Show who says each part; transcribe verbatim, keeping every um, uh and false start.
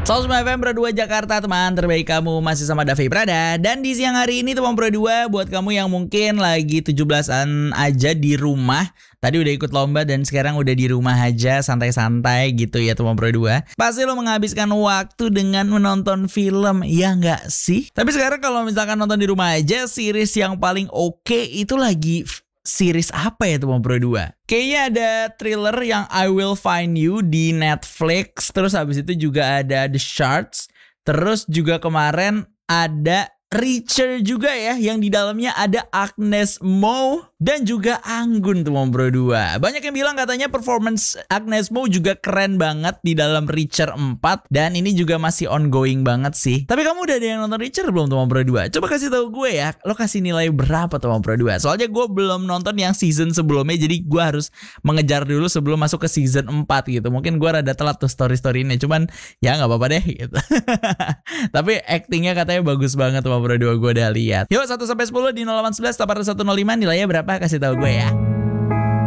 Speaker 1: seratus sembilan F M Pro dua Jakarta, teman terbaik kamu masih sama Davi Prada. Dan di siang hari ini teman Pro dua, buat kamu yang mungkin lagi tujuh belasan aja di rumah, tadi udah ikut lomba dan sekarang udah di rumah aja santai-santai gitu ya teman Pro dua, pasti lo menghabiskan waktu dengan menonton film, ya nggak sih? Tapi sekarang kalau misalkan nonton di rumah aja, series yang paling oke itu lagi series apa ya teman Pro dua? Kayaknya ada thriller yang I Will Find You di Netflix. Terus habis itu juga ada The Shards. Terus juga kemarin ada Reacher juga ya, yang di dalamnya ada Agnes Mo dan juga Anggun teman Pro dua. Banyak yang bilang katanya performance Agnes Mo juga keren banget di dalam Reacher empat, dan ini juga masih ongoing banget sih. Tapi kamu udah ada yang nonton Reacher belum teman Pro dua? Coba kasih tahu gue ya, lo kasih nilai berapa teman Pro dua? Soalnya gue belum nonton yang season sebelumnya, jadi gue harus mengejar dulu sebelum masuk ke season empat gitu. Mungkin gue rada telat tuh story-story ini, cuman ya nggak apa-apa deh gitu. Tapi actingnya katanya bagus banget teman Pro dua, gue udah lihat. Yuk satu sampai sepuluh di nol delapan satu satu delapan satu nol lima, nilainya berapa? Kasih tahu gue ya.